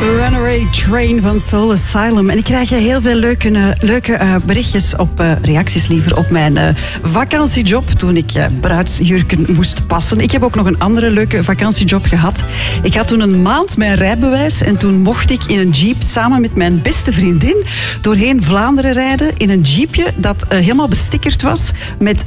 Runaway Train van Soul Asylum. En ik krijg heel veel leuke berichtjes op reacties liever op mijn vakantiejob toen ik bruidsjurken moest passen. Ik heb ook nog een andere leuke vakantiejob gehad. Ik had toen een maand mijn rijbewijs en toen mocht ik in een jeep samen met mijn beste vriendin doorheen Vlaanderen rijden in een jeepje dat helemaal bestickerd was met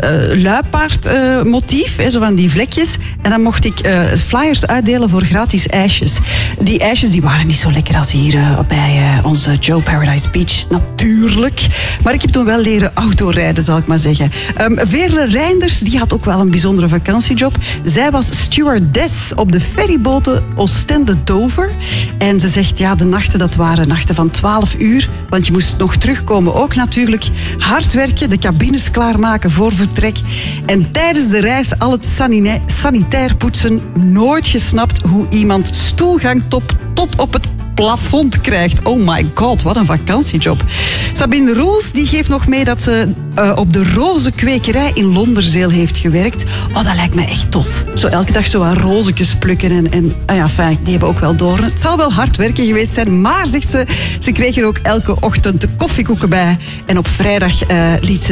luipaardmotief, zo van die vlekjes. En dan mocht ik flyers uitdelen voor gratis ijsjes. Die ijsjes die waren niet zo lekker als hier bij onze Joe Paradise Beach, natuurlijk. Maar ik heb toen wel leren autorijden, zal ik maar zeggen. Veerle Reinders, die had ook wel een bijzondere vakantiejob. Zij was stewardess op de ferryboten Oostende-Dover. En ze zegt, ja, de nachten, dat waren nachten van 12 uur. Want je moest nog terugkomen ook natuurlijk. Hard werken, de cabines klaarmaken voor vertrek. En tijdens de reis al het sanitair poetsen. Nooit gesnapt hoe iemand stoelgang tot op het plafond krijgt. Oh my god, wat een vakantiejob. Sabine Roels die geeft nog mee dat ze op de rozenkwekerij in Londerzeel heeft gewerkt. Oh, dat lijkt me echt tof. Zo elke dag zo wat rozetjes plukken en die hebben ook wel doorn. Het zal wel hard werken geweest zijn, maar zegt ze, ze kreeg er ook elke ochtend de koffiekoeken bij. En op vrijdag liet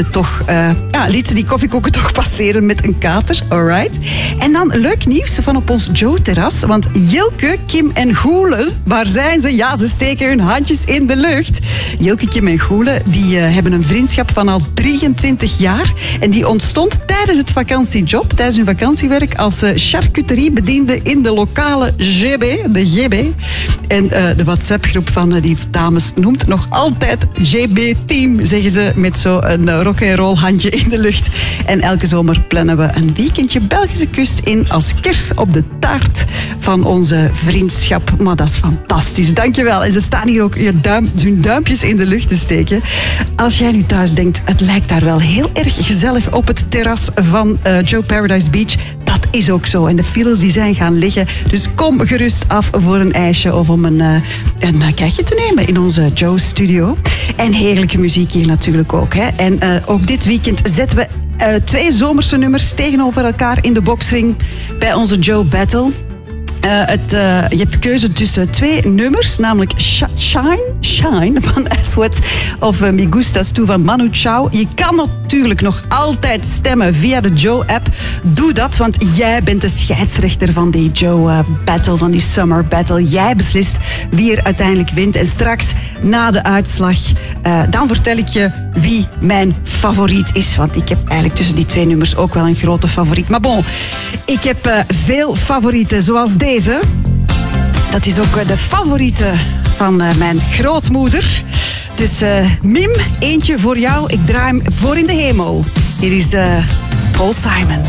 ze die koffiekoeken toch passeren met een kater. Alright. En dan leuk nieuws van op ons Joe-terras, want Jilke, Kim en Goele, waar zijn ze? Ja, ze steken hun handjes in de lucht. Jilke, Kim en Goele, die hebben een vriendschap van al 23 jaar. En die ontstond tijdens het vakantiejob, tijdens hun vakantiewerk, als charcuteriebediende in de lokale GB, de GB. En de WhatsApp-groep van die dames noemt nog altijd GB-team, zeggen ze, met zo'n rock'n'roll handje in de lucht. En elke zomer plannen we een weekendje Belgische kust in als kers op de taart van onze vriendschap. Maar dat is fantastisch. Dankjewel. En ze staan hier ook hun duimpjes in de lucht te steken. Als jij nu thuis denkt, het lijkt daar wel heel erg gezellig op het terras van Joe Paradise Beach. Dat is ook zo. En de files die zijn gaan liggen. Dus kom gerust af voor een ijsje of om een kijkje te nemen in onze Joe Studio. En heerlijke muziek hier natuurlijk ook. Hè. En ook dit weekend zetten we 2 zomerse nummers tegenover elkaar in de boxring bij onze Joe Battle. Je hebt de keuze tussen 2 nummers, namelijk Shine van Aswad of Me Gustas Tu van Manu Chao. Je kan natuurlijk nog altijd stemmen via de Joe-app. Doe dat, want jij bent de scheidsrechter van die Joe-battle, van die Summer Battle. Jij beslist wie er uiteindelijk wint. En straks, na de uitslag, dan vertel ik je wie mijn favoriet is. Want ik heb eigenlijk tussen die 2 nummers ook wel een grote favoriet. Maar bon, ik heb veel favorieten, zoals deze. Dat is ook de favoriete van mijn grootmoeder. Dus Mim, eentje voor jou. Ik draai hem voor in de hemel. Hier is Paul Simon.